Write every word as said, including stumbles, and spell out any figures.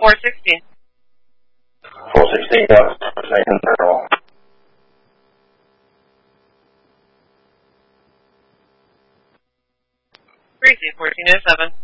four sixteen. four sixteen, that's second interval. three C fourteen oh seven.